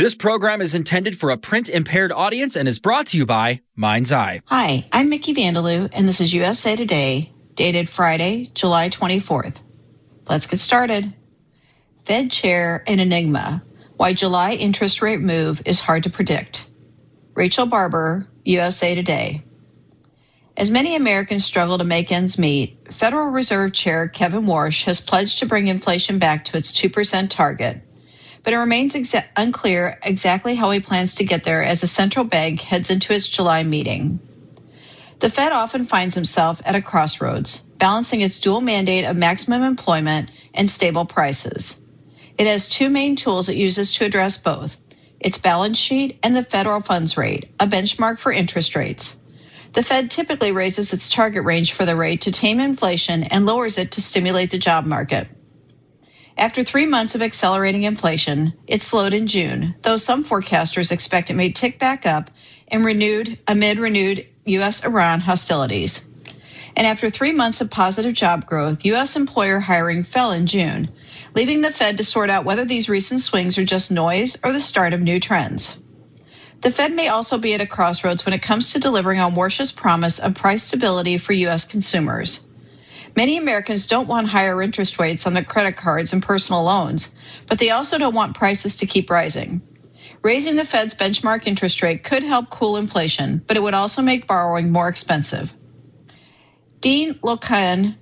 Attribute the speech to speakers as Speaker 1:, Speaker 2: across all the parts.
Speaker 1: This program is intended for a print-impaired audience and is brought to you by Mind's Eye.
Speaker 2: Hi, I'm Mickey Vandaloo, and this is USA Today, dated Friday, July 24th. Let's get started. Fed Chair an enigma. Why July interest rate move is hard to predict. Rachel Barber, USA Today. As many Americans struggle to make ends meet, Federal Reserve Chair Kevin Warsh has pledged to bring inflation back to its 2% target. But it remains unclear exactly how he plans to get there as the central bank heads into its July meeting. The Fed often finds himself at a crossroads, balancing its dual mandate of maximum employment and stable prices. It has two main tools it uses to address both: its balance sheet and the federal funds rate, a benchmark for interest rates. The Fed typically raises its target range for the rate to tame inflation and lowers it to stimulate the job market. After 3 months of accelerating inflation, it slowed in June, though some forecasters expect it may tick back up amid renewed U.S.-Iran hostilities. And after 3 months of positive job growth, U.S. employer hiring fell in June, leaving the Fed to sort out whether these recent swings are just noise or the start of new trends. The Fed may also be at a crossroads when it comes to delivering on Warsh's promise of price stability for U.S. consumers. Many Americans don't want higher interest rates on their credit cards and personal loans, but they also don't want prices to keep rising. Raising the Fed's benchmark interest rate could help cool inflation, but it would also make borrowing more expensive. Dean Lulkin,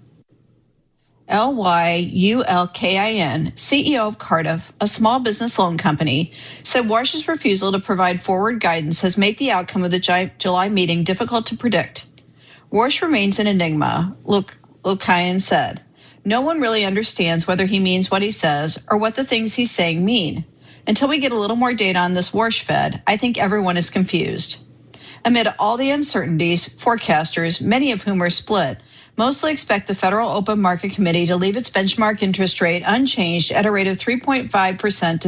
Speaker 2: Lulkin, CEO of Cardiff, a small business loan company, said Warsh's refusal to provide forward guidance has made the outcome of the July meeting difficult to predict. Warsh remains an enigma, Lulkin said. No one really understands whether he means what he says or what the things he's saying mean. Until we get a little more data on this Warsh Fed, I think everyone is confused. Amid all the uncertainties, forecasters, many of whom are split, mostly expect the Federal Open Market Committee to leave its benchmark interest rate unchanged at a rate of 3.5% to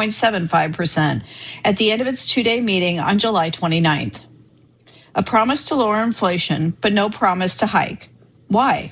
Speaker 2: 3.75% at the end of its two-day meeting on July 29th. A promise to lower inflation, but no promise to hike. Why?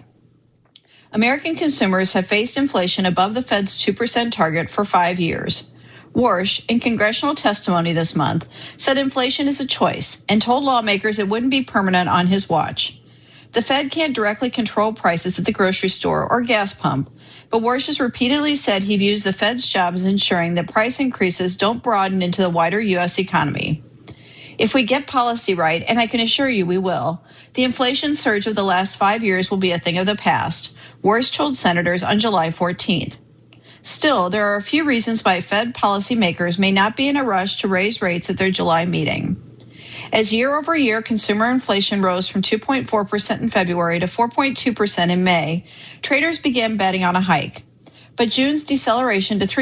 Speaker 2: American consumers have faced inflation above the Fed's 2% target for 5 years. Warsh, in congressional testimony this month, said inflation is a choice and told lawmakers it wouldn't be permanent on his watch. The Fed can't directly control prices at the grocery store or gas pump, but Warsh has repeatedly said he views the Fed's job as ensuring that price increases don't broaden into the wider U.S. economy. If we get policy right, and I can assure you we will, the inflation surge of the last 5 years will be a thing of the past, Warsh told senators on July 14th. Still, there are a few reasons why Fed policymakers may not be in a rush to raise rates at their July meeting. As year-over-year consumer inflation rose from 2.4% in February to 4.2% in May, traders began betting on a hike. But June's deceleration to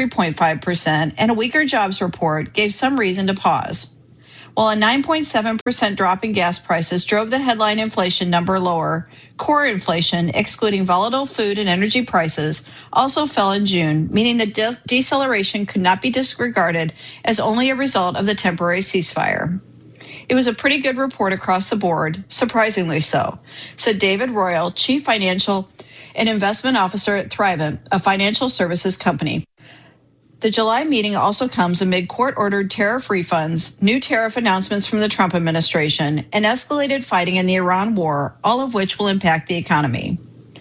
Speaker 2: 3.5% and a weaker jobs report gave some reason to pause. While a 9.7% drop in gas prices drove the headline inflation number lower, core inflation, excluding volatile food and energy prices, also fell in June, meaning the deceleration could not be disregarded as only a result of the temporary ceasefire. It was a pretty good report across the board, surprisingly so, said David Royal, Chief Financial and Investment Officer at Thrivent, a financial services company. The July meeting also comes amid court-ordered tariff refunds, new tariff announcements from the Trump administration, and escalated fighting in the Iran war, all of which will impact the economy.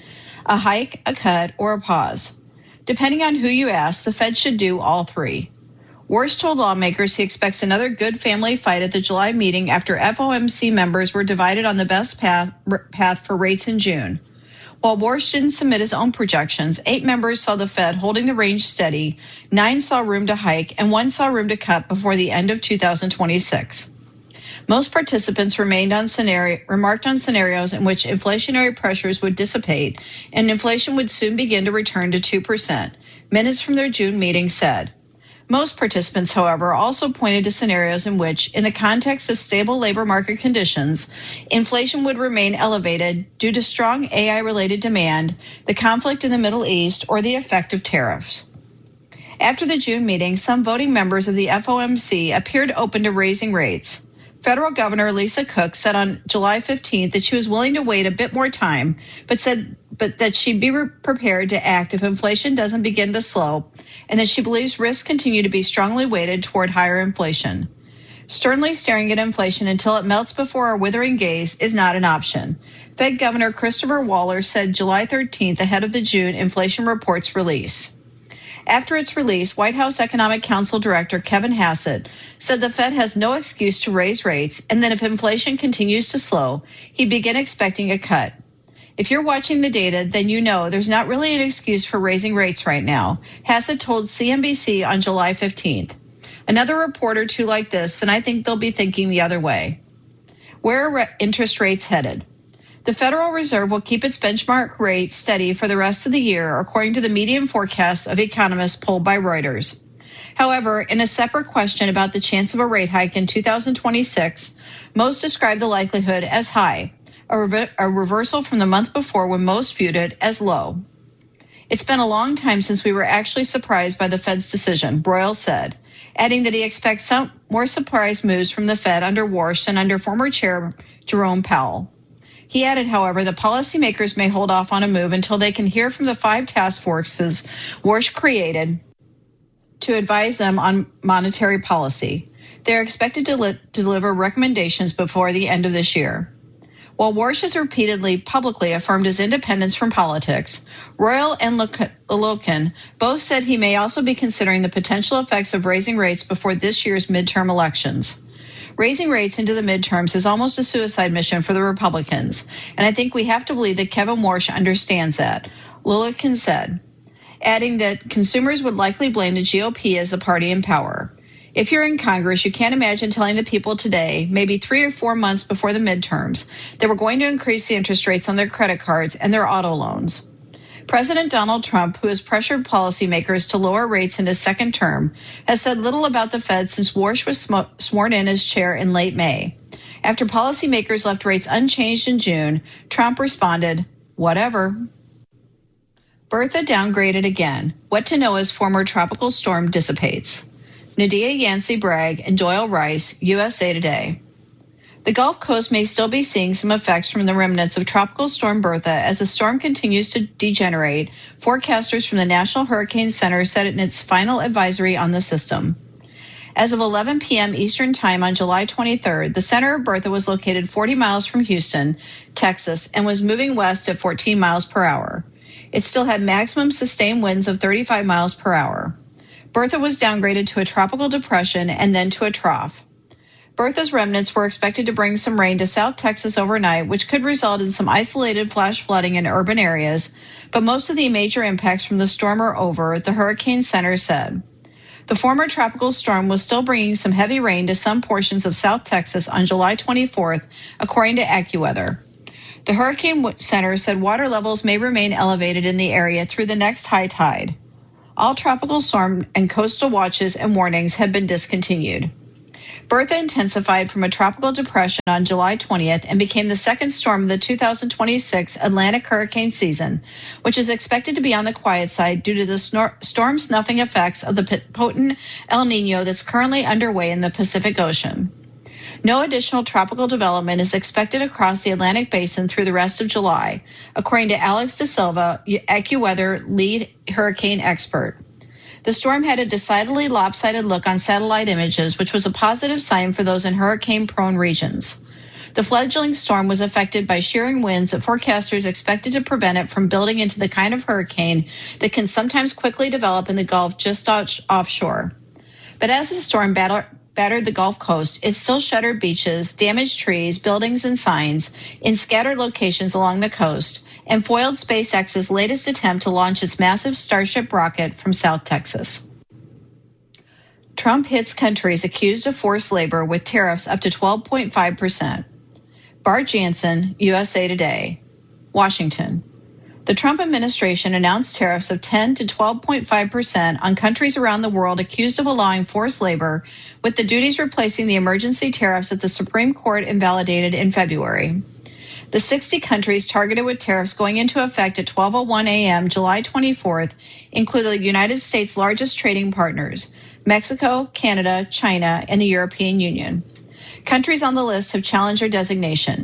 Speaker 2: A hike, a cut, or a pause. Depending on who you ask, the Fed should do all three. Warsh told lawmakers he expects another good family fight at the July meeting after FOMC members were divided on the best path for rates in June. While Warsh didn't submit his own projections, 8 members saw the Fed holding the range steady, 9 saw room to hike, and 1 saw room to cut before the end of 2026. Most participants remarked on scenarios in which inflationary pressures would dissipate and inflation would soon begin to return to 2%, minutes from their June meeting said. Most participants, however, also pointed to scenarios in which, in the context of stable labor market conditions, inflation would remain elevated due to strong AI-related demand, the conflict in the Middle East, or the effect of tariffs. After the June meeting, some voting members of the FOMC appeared open to raising rates. Federal Governor Lisa Cook said on July 15th that she was willing to wait a bit more time, but said that she'd be prepared to act if inflation doesn't begin to slow, and that she believes risks continue to be strongly weighted toward higher inflation. Sternly staring at inflation until it melts before our withering gaze is not an option. Fed Governor Christopher Waller said July 13th ahead of the June inflation report's release. After its release, White House Economic Council Director Kevin Hassett said the Fed has no excuse to raise rates, and that if inflation continues to slow, he'd begin expecting a cut. If you're watching the data, then you know there's not really an excuse for raising rates right now, Hassett told CNBC on July 15th. Another report or two like this, and I think they'll be thinking the other way. Where are interest rates headed? The Federal Reserve will keep its benchmark rate steady for the rest of the year, according to the median forecasts of economists polled by Reuters. However, in a separate question about the chance of a rate hike in 2026, most describe the likelihood as high, a reversal from the month before when most viewed it as low. It's been a long time since we were actually surprised by the Fed's decision, Broyle said, adding that he expects some more surprise moves from the Fed under Warsh than under former Chair Jerome Powell. He added, however, that policymakers may hold off on a move until they can hear from the 5 task forces Warsh created to advise them on monetary policy. They are expected to deliver recommendations before the end of this year. While Warsh has repeatedly publicly affirmed his independence from politics, Royal and Loken both said he may also be considering the potential effects of raising rates before this year's midterm elections. Raising rates into the midterms is almost a suicide mission for the Republicans, and I think we have to believe that Kevin Warsh understands that, Loken said, adding that consumers would likely blame the GOP as the party in power. If you're in Congress, you can't imagine telling the people today, maybe 3 or 4 months before the midterms, that we're going to increase the interest rates on their credit cards and their auto loans. President Donald Trump, who has pressured policymakers to lower rates in his second term, has said little about the Fed since Warsh was sworn in as chair in late May. After policymakers left rates unchanged in June, Trump responded, "Whatever." Bertha downgraded again. What to know as former tropical storm dissipates. Nadia Yancey Bragg and Doyle Rice, USA Today. The Gulf Coast may still be seeing some effects from the remnants of Tropical Storm Bertha as the storm continues to degenerate, forecasters from the National Hurricane Center said in its final advisory on the system. As of 11 p.m. Eastern Time on July 23rd, the center of Bertha was located 40 miles from Houston, Texas, and was moving west at 14 miles per hour. It still had maximum sustained winds of 35 miles per hour. Bertha was downgraded to a tropical depression and then to a trough. Bertha's remnants were expected to bring some rain to South Texas overnight, which could result in some isolated flash flooding in urban areas, but most of the major impacts from the storm are over, the Hurricane Center said. The former tropical storm was still bringing some heavy rain to some portions of South Texas on July 24th, according to AccuWeather. The Hurricane Center said water levels may remain elevated in the area through the next high tide. All tropical storm and coastal watches and warnings have been discontinued. Bertha intensified from a tropical depression on July 20th and became the second storm of the 2026 Atlantic hurricane season, which is expected to be on the quiet side due to the storm snuffing effects of the potent El Nino that's currently underway in the Pacific Ocean. No additional tropical development is expected across the Atlantic basin through the rest of July, according to Alex De Silva, AccuWeather lead hurricane expert. The storm had a decidedly lopsided look on satellite images, which was a positive sign for those in hurricane-prone regions. The fledgling storm was affected by shearing winds that forecasters expected to prevent it from building into the kind of hurricane that can sometimes quickly develop in the Gulf just offshore. But as the storm battered the Gulf Coast, it still shuttered beaches, damaged trees, buildings, and signs in scattered locations along the coast, and foiled SpaceX's latest attempt to launch its massive Starship rocket from South Texas. Trump hits countries accused of forced labor with tariffs up to 12.5%. Bart Jansen, USA Today. Washington. The Trump administration announced tariffs of 10 to 12.5% on countries around the world accused of allowing forced labor, with the duties replacing the emergency tariffs that the Supreme Court invalidated in February. The 60 countries targeted with tariffs going into effect at 12:01 a.m. July 24th include the United States' largest trading partners, Mexico, Canada, China, and the European Union. Countries on the list have challenged their designation.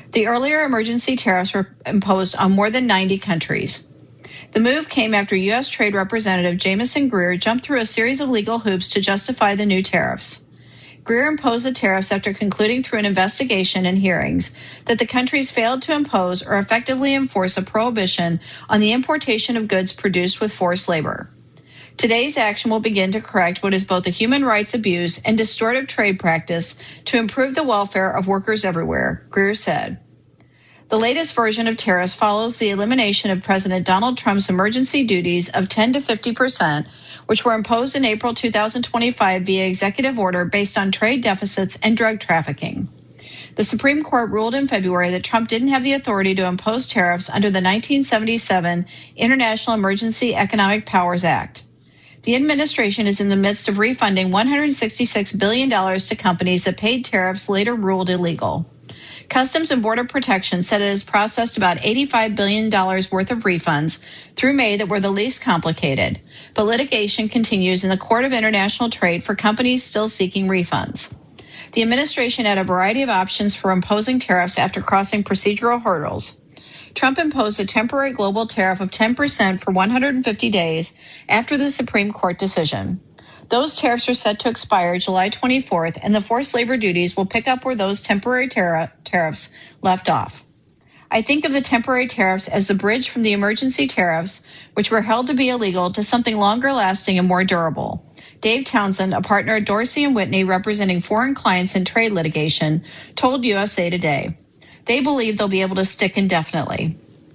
Speaker 2: The earlier emergency tariffs were imposed on more than 90 countries. The move came after U.S. Trade Representative Jamieson Greer jumped through a series of legal hoops to justify the new tariffs. Greer imposed the tariffs after concluding through an investigation and hearings that the countries failed to impose or effectively enforce a prohibition on the importation of goods produced with forced labor. Today's action will begin to correct what is both a human rights abuse and distortive trade practice to improve the welfare of workers everywhere, Greer said. The latest version of tariffs follows the elimination of President Donald Trump's emergency duties of 10 to 50%, which were imposed in April 2025 via executive order based on trade deficits and drug trafficking. The Supreme Court ruled in February that Trump didn't have the authority to impose tariffs under the 1977 International Emergency Economic Powers Act. The administration is in the midst of refunding $166 billion to companies that paid tariffs later ruled illegal. Customs and Border Protection said it has processed about $85 billion worth of refunds through May that were the least complicated, but litigation continues in the Court of International Trade for companies still seeking refunds. The administration had a variety of options for imposing tariffs after crossing procedural hurdles. Trump imposed a temporary global tariff of 10% for 150 days after the Supreme Court decision. Those tariffs are set to expire July 24th, and the forced labor duties will pick up where those temporary tariffs left off. I think of the temporary tariffs as the bridge from the emergency tariffs, which were held to be illegal, to something longer lasting and more durable. Dave Townsend, a partner at Dorsey & Whitney representing foreign clients in trade litigation, told USA Today. They believe they'll be able to stick indefinitely.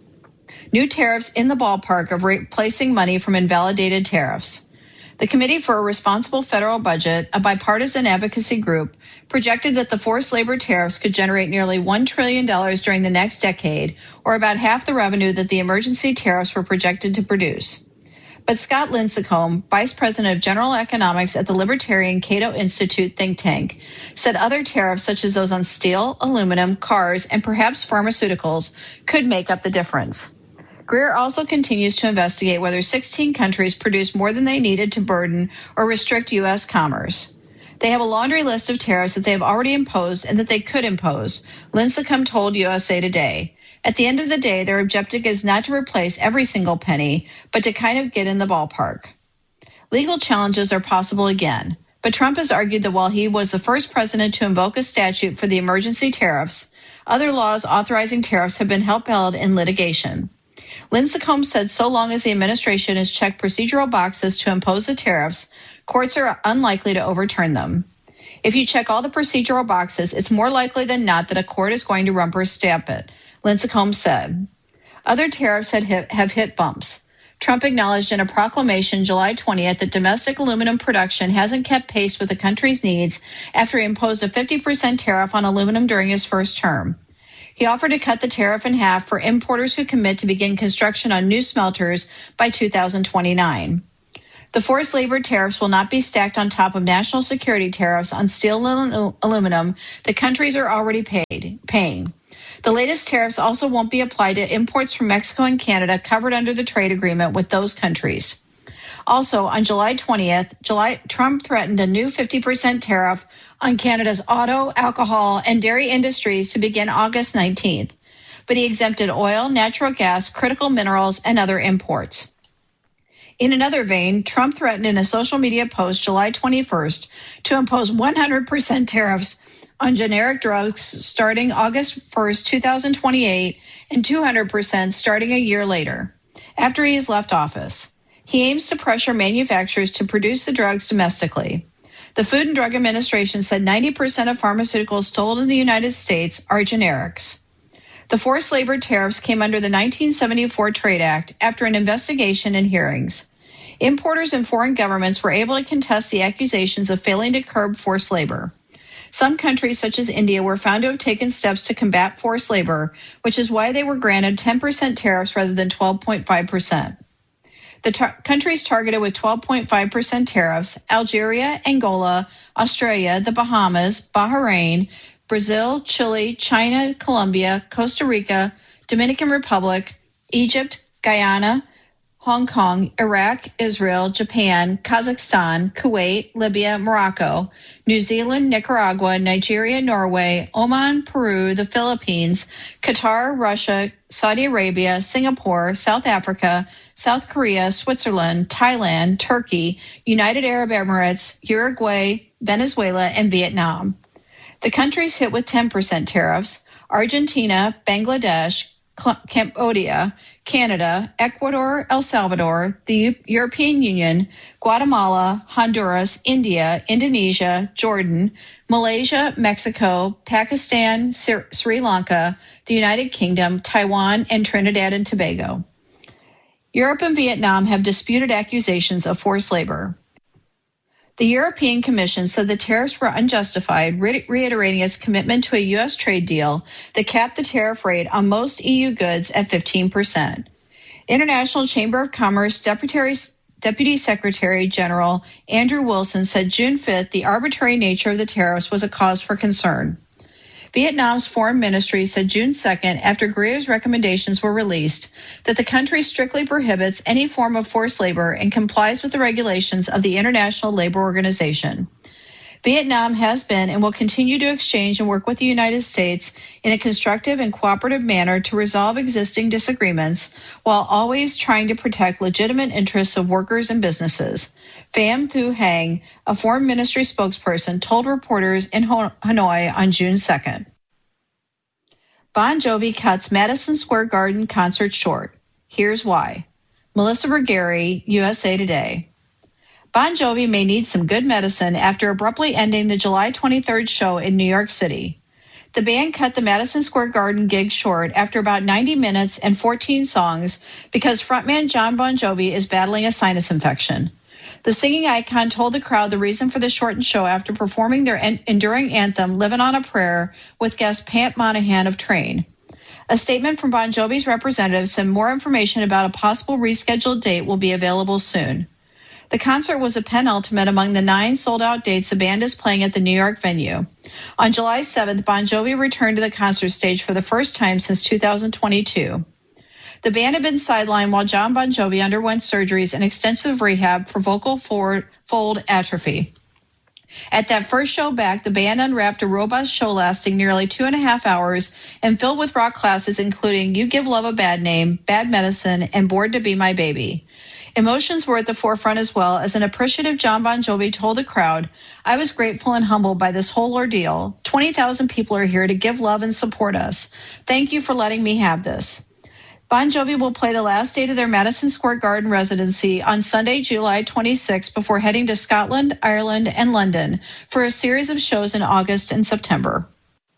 Speaker 2: New tariffs in the ballpark of replacing money from invalidated tariffs. The Committee for a Responsible Federal Budget, a bipartisan advocacy group, projected that the forced labor tariffs could generate nearly $1 trillion during the next decade, or about half the revenue that the emergency tariffs were projected to produce. But Scott Lincicome, Vice President of General Economics at the Libertarian Cato Institute think tank, said other tariffs such as those on steel, aluminum, cars, and perhaps pharmaceuticals could make up the difference. Greer also continues to investigate whether 16 countries produced more than they needed to burden or restrict U.S. commerce. They have a laundry list of tariffs that they have already imposed and that they could impose, Lincicome told USA Today. At the end of the day, their objective is not to replace every single penny, but to kind of get in the ballpark. Legal challenges are possible again, but Trump has argued that while he was the first president to invoke a statute for the emergency tariffs, other laws authorizing tariffs have been upheld in litigation. Lincicome said so long as the administration has checked procedural boxes to impose the tariffs, courts are unlikely to overturn them. If you check all the procedural boxes, it's more likely than not that a court is going to rubber stamp it, Lincicome said. Other tariffs have hit bumps. Trump acknowledged in a proclamation July 20th that domestic aluminum production hasn't kept pace with the country's needs after he imposed a 50% tariff on aluminum during his first term. He offered to cut the tariff in half for importers who commit to begin construction on new smelters by 2029. The forced labor tariffs will not be stacked on top of national security tariffs on steel and aluminum that countries are already paying. The latest tariffs also won't be applied to imports from Mexico and Canada covered under the trade agreement with those countries. Also, on July 20th, Trump threatened a new 50% tariff on Canada's auto, alcohol, and dairy industries to begin August 19th, but he exempted oil, natural gas, critical minerals, and other imports. In another vein, Trump threatened in a social media post July 21st to impose 100% tariffs on generic drugs starting August 1st, 2028, and 200% starting a year later, after he has left office. He aims to pressure manufacturers to produce the drugs domestically. The Food and Drug Administration said 90% of pharmaceuticals sold in the United States are generics. The forced labor tariffs came under the 1974 Trade Act after an investigation and hearings. Importers and foreign governments were able to contest the accusations of failing to curb forced labor. Some countries, such as India, were found to have taken steps to combat forced labor, which is why they were granted 10% tariffs rather than 12.5%. The countries targeted with 12.5% tariffs: Algeria, Angola, Australia, the Bahamas, Bahrain, Brazil, Chile, China, Colombia, Costa Rica, Dominican Republic, Egypt, Guyana, Hong Kong, Iraq, Israel, Japan, Kazakhstan, Kuwait, Libya, Morocco, New Zealand, Nicaragua, Nigeria, Norway, Oman, Peru, the Philippines, Qatar, Russia, Saudi Arabia, Singapore, South Africa, South Korea, Switzerland, Thailand, Turkey, United Arab Emirates, Uruguay, Venezuela, and Vietnam. The countries hit with 10% tariffs: Argentina, Bangladesh, Cambodia, Canada, Ecuador, El Salvador, the European Union, Guatemala, Honduras, India, Indonesia, Jordan, Malaysia, Mexico, Pakistan, Sri Lanka, the United Kingdom, Taiwan, and Trinidad and Tobago. Europe and Vietnam have disputed accusations of forced labor. The European Commission said the tariffs were unjustified, reiterating its commitment to a U.S. trade deal that capped the tariff rate on most EU goods at 15%. International Chamber of Commerce Deputy Secretary General Andrew Wilson said June 5th the arbitrary nature of the tariffs was a cause for concern. Vietnam's foreign ministry said June 2nd, after Korea's recommendations were released, that the country strictly prohibits any form of forced labor and complies with the regulations of the International Labor Organization. Vietnam has been and will continue to exchange and work with the United States in a constructive and cooperative manner to resolve existing disagreements while always trying to protect legitimate interests of workers and businesses. Pham Thu Hang, a foreign ministry spokesperson, told reporters in Hanoi on June 2nd. Bon Jovi cuts Madison Square Garden concert short. Here's why. Melissa Bergeri, USA Today. Bon Jovi may need some good medicine after abruptly ending the July 23rd show in New York City. The band cut the Madison Square Garden gig short after about 90 minutes and 14 songs because frontman Jon Bon Jovi is battling a sinus infection. The singing icon told the crowd the reason for the shortened show after performing their enduring anthem, Livin' on a Prayer, with guest Pat Monahan of Train. A statement from Bon Jovi's representative said more information about a possible rescheduled date will be available soon. The concert was a penultimate among the 9 sold-out dates the band is playing at the New York venue. On July 7th, Bon Jovi returned to the concert stage for the first time since 2022. The band had been sidelined while Jon Bon Jovi underwent surgeries and extensive rehab for vocal fold atrophy. At that first show back, the band unwrapped a robust show lasting nearly 2.5 hours and filled with rock classes including You Give Love a Bad Name, Bad Medicine, and Born to Be My Baby. Emotions were at the forefront as well, as an appreciative Jon Bon Jovi told the crowd, "I was grateful and humbled by this whole ordeal. 20,000 people are here to give love and support us. Thank you for letting me have this." Bon Jovi will play the last date of their Madison Square Garden residency on Sunday, July 26, before heading to Scotland, Ireland, and London for a series of shows in August and September.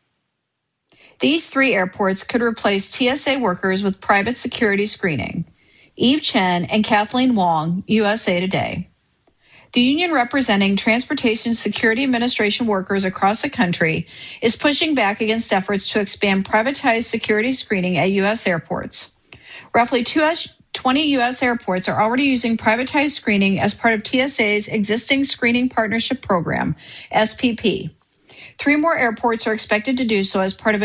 Speaker 2: These 3 airports could replace TSA workers with private security screening. Eve Chen and Kathleen Wong, USA Today. The union representing Transportation Security Administration workers across the country is pushing back against efforts to expand privatized security screening at U.S. airports. Roughly 20 U.S. airports are already using privatized screening as part of TSA's existing Screening Partnership Program, SPP. 3 more airports are expected to do so as part of a